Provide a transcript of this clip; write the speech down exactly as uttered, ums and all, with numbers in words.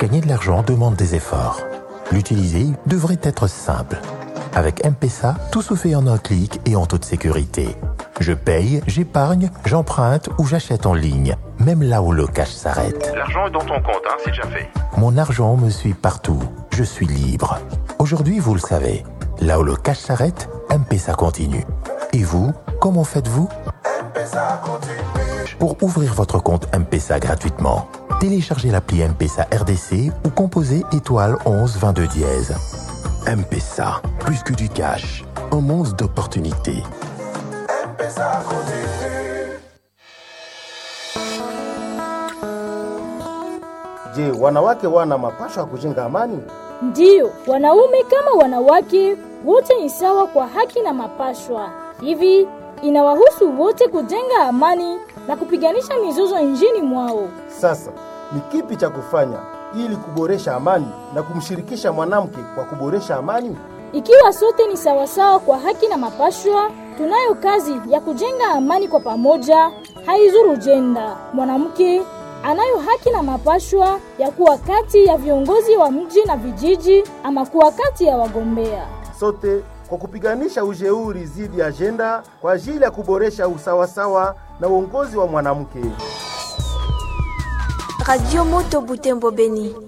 Gagner de l'argent demande des efforts. L'utiliser devrait être simple. Avec M-Pesa, tout se fait en un clic et en toute sécurité. Je paye, j'épargne, j'emprunte ou j'achète en ligne, même là où le cash s'arrête. L'argent est dans ton compte, hein, c'est déjà fait. Mon argent me suit partout. Je suis libre. Aujourd'hui, vous le savez, là où le cash s'arrête, M-Pesa continue. Et vous, comment faites-vous? M-Pesa continue. Pour ouvrir votre compte M-Pesa gratuitement, téléchargez l'appli M-Pesa R D C ou composez étoile onze vingt-deux dièse. M-Pesa, plus que du cash, un monde d'opportunités. M-Pesa continue. Je, wanawake wana mapasho ya kujenga amani? Ndiyo, wanaume kama wanawake wote ni sawa kwa haki na mapashwa. Hivi inawahusu wote kujenga amani na kupiganisha mizozo nchini mwao. Sasa ni kipi cha kufanya ili kuboresha amani na kumshirikisha mwanamke kwa kuboresha amani? Ikiwa sote ni sawasawa kwa haki na mapashwa, tunayo kazi ya kujenga amani kwa pamoja, haizuru jenda. Mwanamke anayo haki na mapashwa ya kuwa kati ya viongozi wa mji na vijiji ama kuwa kati ya wagombea. Sote kwa kupiganisha ujeuri zidi ya jenda kwa ajili ya kuboresha usawasawa na uongozi wa mwanamke. Radio Moto Butembo Beni.